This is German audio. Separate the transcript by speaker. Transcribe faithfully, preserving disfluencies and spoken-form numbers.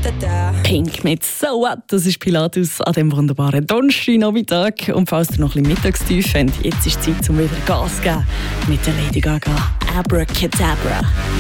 Speaker 1: Pink mit «So What», das ist Pilatus an diesem wunderbaren Donnerstagnachmittag. Und falls ihr noch ein bisschen Mittagstief habt, jetzt ist Zeit, um wieder Gas zu geben mit der Lady Gaga. Abracadabra.